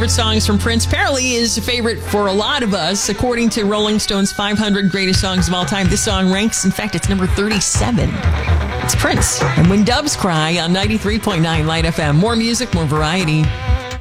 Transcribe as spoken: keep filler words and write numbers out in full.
favorite songs from Prince. Apparently is a favorite for a lot of us. According to Rolling Stone's five hundred greatest songs of all time, this song ranks, in fact, it's number thirty-seven. It's Prince and When Doves Cry on ninety-three point nine Light F M. More music, more variety.